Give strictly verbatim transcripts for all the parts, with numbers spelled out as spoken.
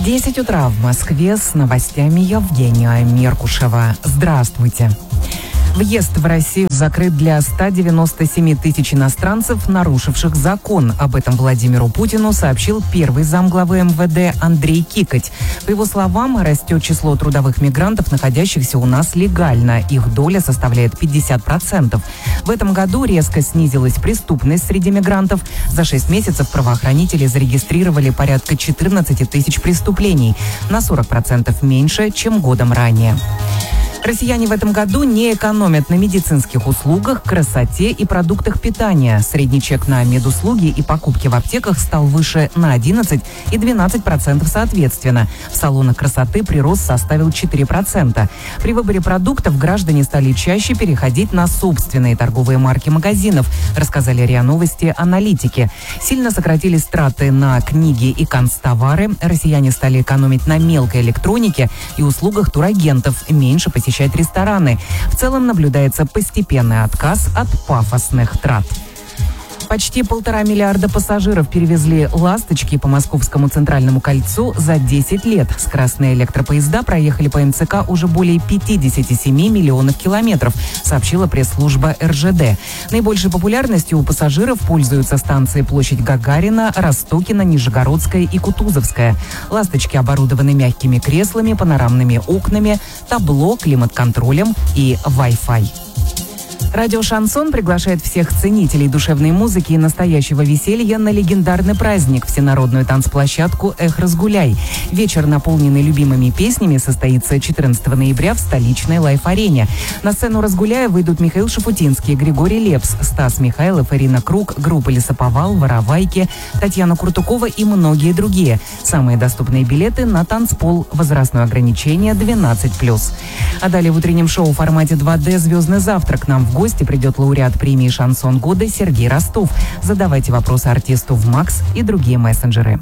десять утра в Москве, с новостями Евгения Меркушева. Здравствуйте. Въезд в Россию закрыт для ста девяноста семи тысяч иностранцев, нарушивших закон. Об этом Владимиру Путину сообщил первый замглавы эм вэ дэ Андрей Кикоть. По его словам, растет число трудовых мигрантов, находящихся у нас легально. Их доля составляет пятьдесят процентов. В этом году резко снизилась преступность среди мигрантов. За шесть месяцев правоохранители зарегистрировали порядка четырнадцати тысяч преступлений, на сорок процентов меньше, чем годом ранее. Россияне в этом году не экономят на медицинских услугах, красоте и продуктах питания. Средний чек на медуслуги и покупки в аптеках стал выше на одиннадцать и двенадцать процентов соответственно. В салонах красоты прирост составил четыре процента. При выборе продуктов граждане стали чаще переходить на собственные торговые марки магазинов, рассказали РИА Новости аналитики. Сильно сократились траты на книги и канцтовары. Россияне стали экономить на мелкой электронике и услугах турагентов, меньше посещать рестораны. В целом наблюдается постепенный отказ от пафосных трат. Почти полтора миллиарда пассажиров перевезли «Ласточки» по Московскому центральному кольцу за десять лет. Скоростные электропоезда проехали по эм цэ ка уже более пятидесяти семи миллионов километров, сообщила пресс-служба эр жэ дэ. Наибольшей популярностью у пассажиров пользуются станции Площадь Гагарина, Ростокино, Нижегородская и Кутузовская. «Ласточки» оборудованы мягкими креслами, панорамными окнами, табло, климат-контролем и Wi-Fi. Радио «Шансон» приглашает всех ценителей душевной музыки и настоящего веселья на легендарный праздник – всенародную танцплощадку «Эх, разгуляй». Вечер, наполненный любимыми песнями, состоится четырнадцатого ноября в столичной Лайф-арене. На сцену «Разгуляя» выйдут Михаил Шафутинский, Григорий Лепс, Стас Михайлов, Ирина Круг, группа «Лесоповал», «Воровайки», Татьяна Куртукова и многие другие. Самые доступные билеты на танцпол. Возрастное ограничение двенадцать плюс. А далее в утреннем шоу в формате два дэ «Звездный завтрак» к нам в гости придет лауреат премии «Шансон года» Сергей Ростов. Задавайте вопросы артисту в Макс и другие мессенджеры.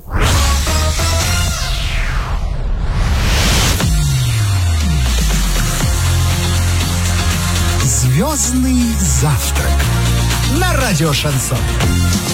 «Звездный завтрак» на радио «Шансон».